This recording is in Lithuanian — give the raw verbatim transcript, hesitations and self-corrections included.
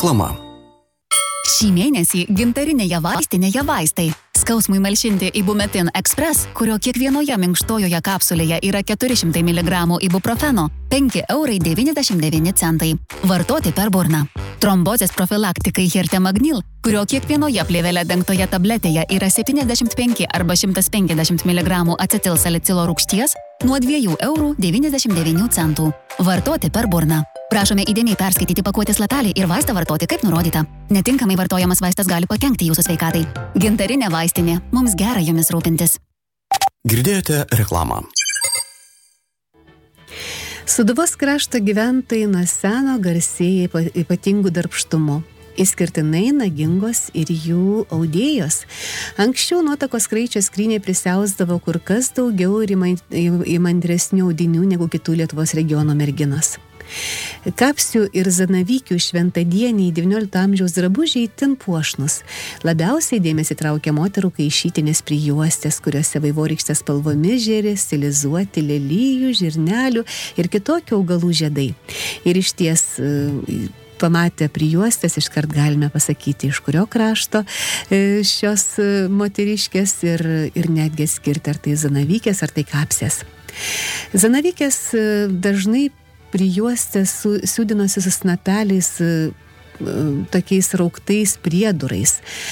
Reklama. Šį mėnesį gintarinėje vaistinėje vaistai. Skausmui malšinti Ibumetin Express, kurio kiekvienoje minkštojoje kapsulėje yra keturi šimtai miligramų ibuprofeno, penki eurai devyniasdešimt devyni centai. Vartoti per burną. Trombozės profilaktikai Hirtemagnil, kurio kiekvienoje plėvele dengtoje tabletėje yra septyniasdešimt penki arba šimtas penkiasdešimt miligramų acetilsalicilo rūgšties, nuo dviejų eurų devyniasdešimt devynių centų. Vartoti per burną. Prašome įdėmiai perskaityti pakuotės lapelį ir vaistą vartoti kaip nurodyta. Netinkamai vartojamas vaistas gali pakenkti jūsų sveikatai. Gintarinė vaistinė. Mums gera jumis rūpintis. Girdėjote reklamą. Sūduvos krašto gyventojai nuo seno garsėja ypatingų darbštumu. Išskirtinai nagingos ir jų audėjos. Anksčiau nuotakos kraičio skryniai prisiausdavo kur kas daugiau ir įmantresnių audinių negu kitų Lietuvos regiono merginos. Kapsių ir zanavykių šventadieniai devyniolikto amžiaus drabužiai itin puošnus. Labiausiai dėmesį traukia moterų kaišytinės prijuostės, kuriuose vaivorykštės spalvomis žėri stilizuoti lelijų, žirnelių ir kitokių augalų žiedai. Ir išties pamatę prijuostės, iškart galime pasakyti, iš kurio krašto šios moteriškės ir, ir netgi skirti, ar tai zanavykės, ar tai kapsės. Zanavykės dažnai prijuostės siūdinosi su snapeliais, tokiais rauktais priedurais.